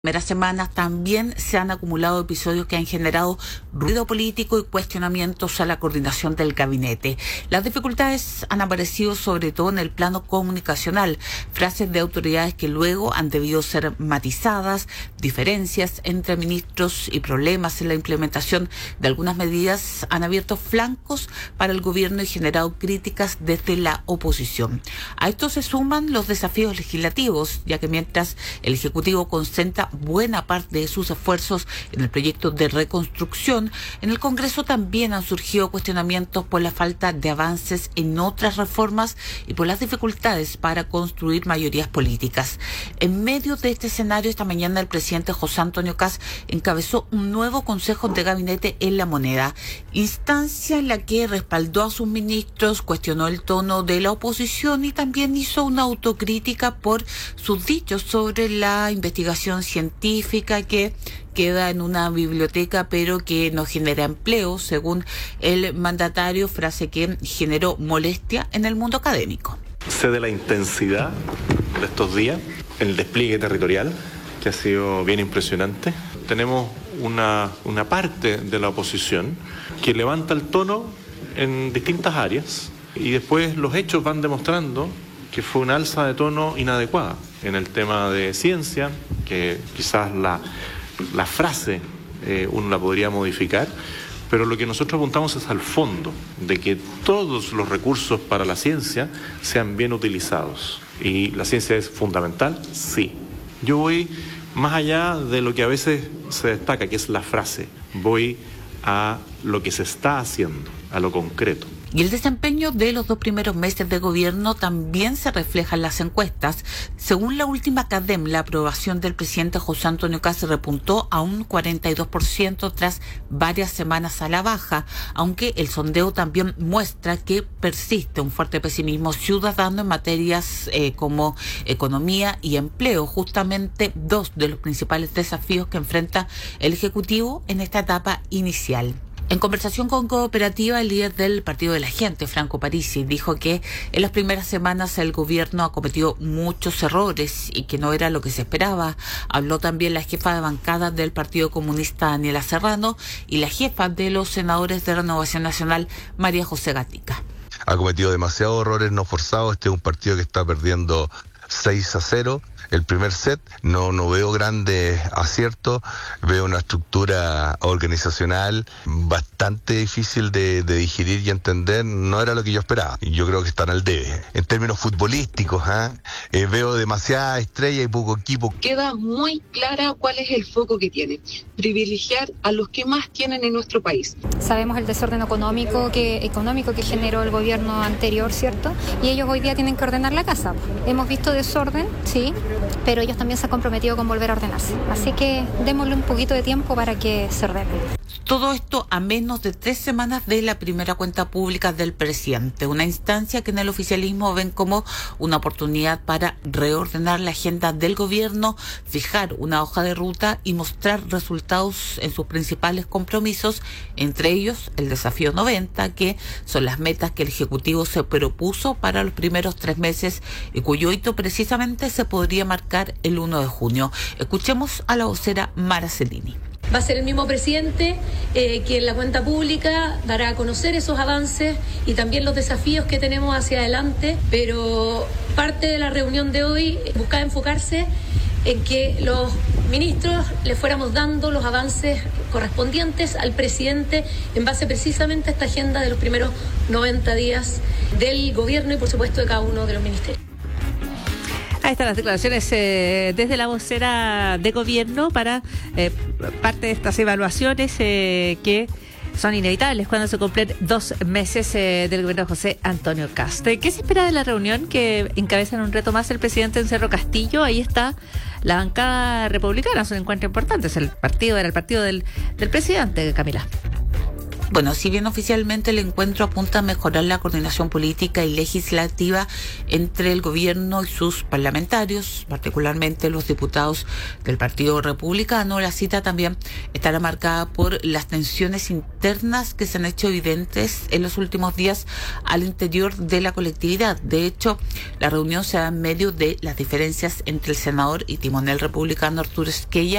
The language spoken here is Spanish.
Primeras semanas también se han acumulado episodios que han generado ruido político y cuestionamientos a la coordinación del gabinete. Las dificultades han aparecido sobre todo en el plano comunicacional, frases de autoridades que luego han debido ser matizadas, diferencias entre ministros y problemas en la implementación de algunas medidas han abierto flancos para el gobierno y generado críticas desde la oposición. A esto se suman los desafíos legislativos, ya que mientras el Ejecutivo concentra buena parte de sus esfuerzos en el proyecto de reconstrucción, en el Congreso también han surgido cuestionamientos por la falta de avances en otras reformas y por las dificultades para construir mayorías políticas. En medio de este escenario, esta mañana el presidente José Antonio Kast encabezó un nuevo Consejo de Gabinete en La Moneda, instancia en la que respaldó a sus ministros, cuestionó el tono de la oposición y también hizo una autocrítica por sus dichos sobre la investigación científica que queda en una biblioteca pero que no genera empleo, según el mandatario, frase que generó molestia en el mundo académico. Sé de la intensidad de estos días, el despliegue territorial, que ha sido bien impresionante. Tenemos una parte de la oposición que levanta el tono en distintas áreas y después los hechos van demostrando que fue una alza de tono inadecuada en el tema de ciencia, que quizás la frase uno la podría modificar, pero lo que nosotros apuntamos es al fondo, de que todos los recursos para la ciencia sean bien utilizados. ¿Y la ciencia es fundamental? Sí. Yo voy más allá de lo que a veces se destaca, que es la frase. Voy a lo que se está haciendo, a lo concreto. Y el desempeño de los 2 primeros meses de gobierno también se refleja en las encuestas. Según la última CADEM, la aprobación del presidente José Antonio Kast repuntó a un 42% tras varias semanas a la baja, aunque el sondeo también muestra que persiste un fuerte pesimismo ciudadano en materias como economía y empleo, justamente 2 de los principales desafíos que enfrenta el Ejecutivo en esta etapa inicial. En conversación con Cooperativa, el líder del Partido de la Gente, Franco Parisi, dijo que en las primeras semanas el gobierno ha cometido muchos errores y que no era lo que se esperaba. Habló también la jefa de bancada del Partido Comunista, Daniela Serrano, y la jefa de los senadores de Renovación Nacional, María José Gatica. Ha cometido demasiados errores no forzados. Este es un partido que está perdiendo 6-0. El primer set, no veo grandes aciertos, veo una estructura organizacional bastante difícil de digerir y entender, no era lo que yo esperaba, y yo creo que están al debe. En términos futbolísticos, veo demasiada estrella y poco equipo. Queda muy clara cuál es el foco que tiene, privilegiar a los que más tienen en nuestro país. Sabemos el desorden económico que generó el gobierno anterior, ¿cierto? Y ellos hoy día tienen que ordenar la casa. Hemos visto desorden, sí, pero ellos también se han comprometido con volver a ordenarse. Así que démosle un poquito de tiempo para que se ordenen. Todo esto a menos de 3 semanas de la primera cuenta pública del presidente, una instancia que en el oficialismo ven como una oportunidad para reordenar la agenda del gobierno, fijar una hoja de ruta y mostrar resultados en sus principales compromisos, entre ellos el desafío 90, que son las metas que el Ejecutivo se propuso para los primeros 3 meses y cuyo hito precisamente se podría marcar el 1 de junio. Escuchemos a la vocera Mara Cellini. Va a ser el mismo presidente que en la cuenta pública dará a conocer esos avances y también los desafíos que tenemos hacia adelante, pero parte de la reunión de hoy busca enfocarse en que los ministros le fuéramos dando los avances correspondientes al presidente en base precisamente a esta agenda de los primeros 90 días del gobierno y por supuesto de cada uno de los ministerios. Ahí están las declaraciones desde la vocera de gobierno para parte de estas evaluaciones que son inevitables cuando se cumplen 2 meses del gobierno de José Antonio Kast. ¿Qué se espera de la reunión que encabeza en un reto más el presidente en Cerro Castillo? Ahí está la bancada republicana, es un encuentro importante, era el partido del presidente, Camila. Bueno, si bien oficialmente el encuentro apunta a mejorar la coordinación política y legislativa entre el gobierno y sus parlamentarios, particularmente los diputados del Partido Republicano, la cita también estará marcada por las tensiones internas que se han hecho evidentes en los últimos días al interior de la colectividad. De hecho, la reunión se da en medio de las diferencias entre el senador y timonel republicano Arturo Esquella